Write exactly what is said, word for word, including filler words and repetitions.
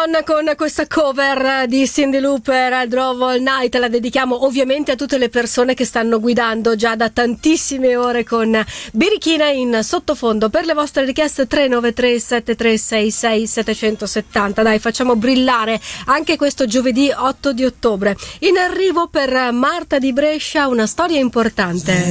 John con questa cover di Cyndi Lauper, Drove All Night. La dedichiamo ovviamente a tutte le persone che stanno guidando già da tantissime ore con birichina in sottofondo. Per le vostre richieste tre nove tre sette tre sei sei sette sette zero. Dai, facciamo brillare anche questo giovedì otto di ottobre. In arrivo per Marta di Brescia una storia importante.